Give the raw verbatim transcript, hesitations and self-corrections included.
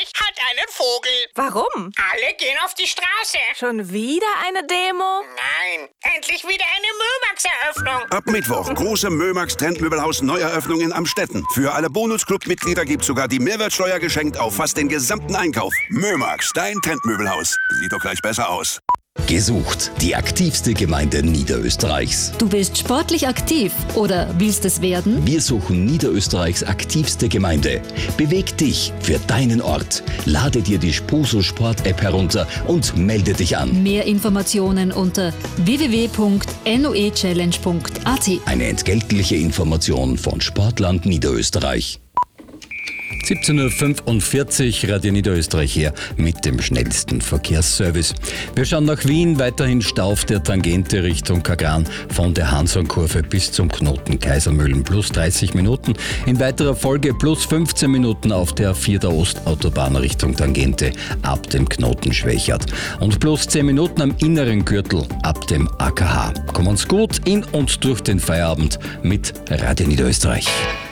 Niederösterreich hat einen Vogel. Warum? Alle gehen auf die Straße. Schon wieder eine Demo? Nein, endlich wieder eine Mömax-Eröffnung. Ab Mittwoch große Mömax Trendmöbelhaus Neueröffnung in Amstetten. Für alle Bonus-Club-Mitglieder gibt's sogar die Mehrwertsteuer geschenkt auf fast den gesamten Einkauf. Mömax, dein Trendmöbelhaus. Sieht doch gleich besser aus. Gesucht, die aktivste Gemeinde Niederösterreichs. Du bist sportlich aktiv oder willst es werden? Wir suchen Niederösterreichs aktivste Gemeinde. Beweg dich für deinen Ort. Lade dir die Spuso Sport App herunter und melde dich an. Mehr Informationen unter w w w punkt noechallenge punkt a t. Eine entgeltliche Information von Sportland Niederösterreich. siebzehn Uhr fünfundvierzig, Radio Niederösterreich hier mit dem schnellsten Verkehrsservice. Wir schauen nach Wien, weiterhin Stau auf der Tangente Richtung Kagran von der Hansonkurve bis zum Knoten Kaisermühlen plus dreißig Minuten. In weiterer Folge plus fünfzehn Minuten auf der A vier der Ostautobahn Richtung Tangente ab dem Knoten Schwächert. Und plus zehn Minuten am inneren Gürtel ab dem A K H. Kommen uns gut in und durch den Feierabend mit Radio Niederösterreich.